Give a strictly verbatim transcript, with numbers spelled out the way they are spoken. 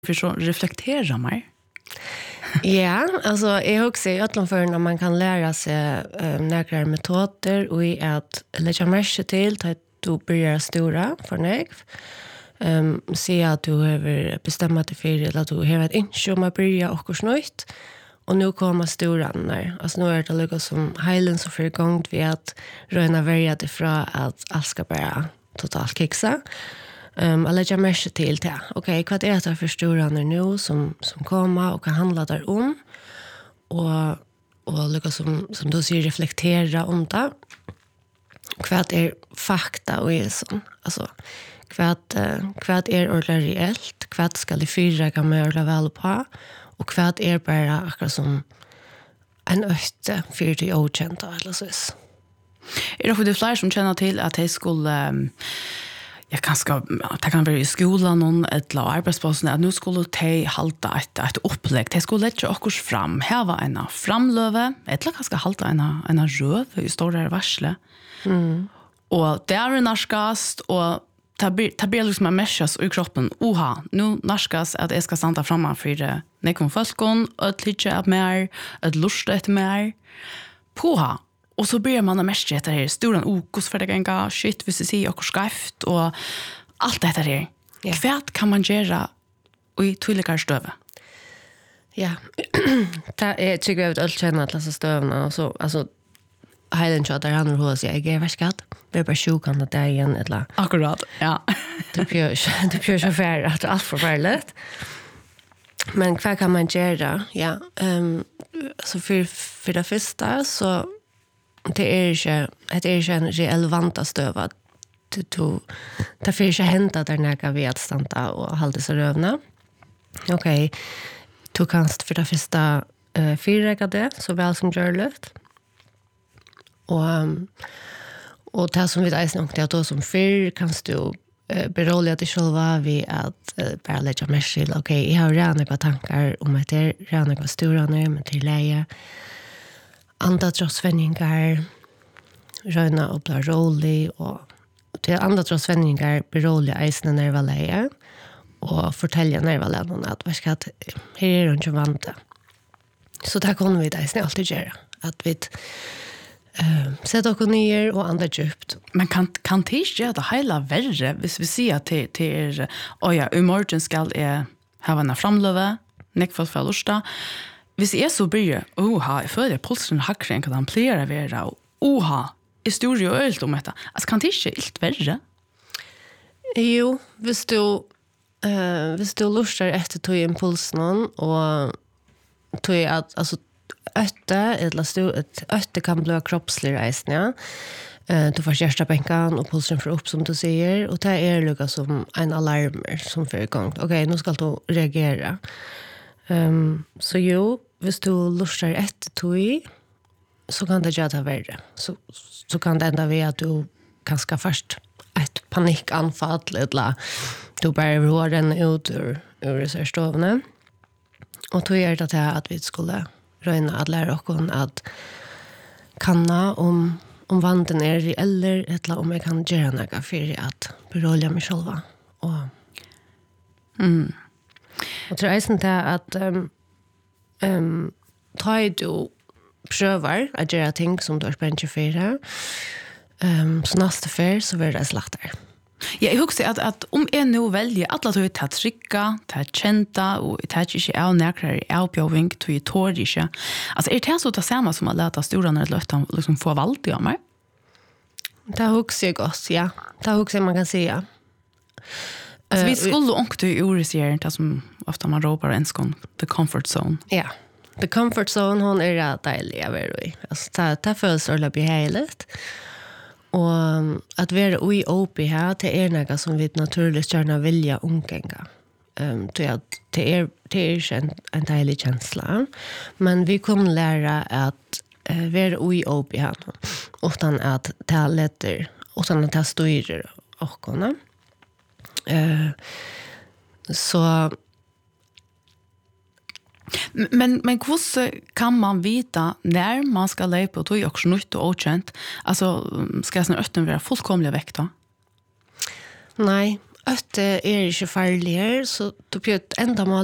för så reflektera mig. Ja, alltså jag också i ötlanför när man kan lära sig uh, några metoder och i att lägga märke till att du börjar stora för dig. Um, se att du har bestämt dig för eller att du har ett inköp om att börja och snöjt. Och nu kommer stora när. Alltså nu är det lika som heilen så för igång vi att röna välja det från att allt ska bara totalt kixa. Um, att lägga märke till det. Okej, vad är det för stora nu som, som kommer och kan handla där om? Och, och lika som, som du säger reflektera om det. Vad är fakta och är sån? Alltså, vad, vad är ordentligt reellt? Vad ska det fyra med ordentligt väl på? Och vad är bara akkurat som en ötte för det okända eller så. Är det för det fler som känner till att jag skulle jag kanske det kan vara i skolan någon eller arbetsplatsen att nu skulle de halta ett ett upplägg. De skulle lägga oss fram. Här var en framlöve, eller kanske halta en en röv i stora varsle. Mm. Och det är en narskast och det blir liksom en messas i kroppen. Oha, nu narskas att jag ska stanna framme för det. När kom folkon, ett lite av mer, ett lust efter mer. Poha. Och så börjar man att märka det här stora okos för det gänga, shit, hvis jag säger och skaft och allt det här. Yeah. Vad kan man göra i tydligare stöve? Ja, det är tycker jag att allt känner att läsa stövna och så, alltså Heilen chat där han hos jag är värskat. Det är bara sjukan att det är igen eller. Akkurat. Ja. Det blir det blir så fair att allt för farligt. Men vad kan man göra? Ja, ehm um, så för för det första så det är inte det är inte en relevant stöva till to det får inte hända där när vi att stanna och hålla sig rövna. Okej. Okay. Du kanst för det första uh, fyrräcka det så väl som görligt. Och um, och det som vi där snart det då som fyr kan du uh, beroliga dig själva vid att uh, bara lägga märke till okej, jag har redan några tankar om att det är redan några stora nu med till läge. Andra trotsvändningar röna och bli rolig och till andra trotsvändningar beroliga eisne när det var läge och fortälja när det var läge att vad ska att här är det inte vante. Så där kommer vi där snart alltid göra att vi Uh, sätt och ner och andra djupt. Men kan kan det göra det hela värre hvis vi ser till till oh ja, imorgon skall är ha en framlöve, neck för förlusta. Hvis är så blir oha, för det pulsen hackren kan han plera vara. Oha, är stor ju ölt om detta. Alltså kan det inte helt värre? Jo, hvis du eh uh, hvis du lustar efter tog impulsen och tog att alltså ötte eller stå ett ötte kan bli kroppslig reisen, ja. Eh du får första bänken och pulsen för upp som du säger och det är lika som en alarm som för igång. Okej, okay, nu ska du reagera. Ehm um, så jo, hvis du lustar ett tog så kan det göra värre. Så så kan det ända vara att du kanske först ett panikanfall eller du bara rör ut ur ur reservstovna. Och då är det att vi skulle röna att lära oss att kanna om, om vanden är reell eller om jag kan göra något för att berolja mig själva. Och, mm. och tror jag inte att um, um, tar du prövar att göra ting som du har spänt för um, så nästa för så blir det slaktar. Ja, jag husker att att om en nu väljer alla att ta trycka, ta känta och ta inte av näkrar avbjöving till torrisha. Alltså är det så att samma som att låta stora när löften liksom få valt i mig? Det husker jag gott, ja. Det husker man kan säga. Alltså vi skulle också i orisier det som ofta man ropar en skon the comfort zone. Ja. The comfort zone hon är rätt deilig över. Alltså det det förs alla behärligt. Och att vara i O P här det är något som vi naturligt gärna vilja umgänga. Ehm till att det är det är en en deilig känsla. Men vi kommer lära att uh, vara i O P här utan att ta lätter utan att ta styr och kunna. Eh så Men men hur kan man veta när man ska leva på tog också nytt och okänt? Alltså ska jag snart ötten vara fullkomliga väck då? Nej, att det är inte farligare så då blir det ända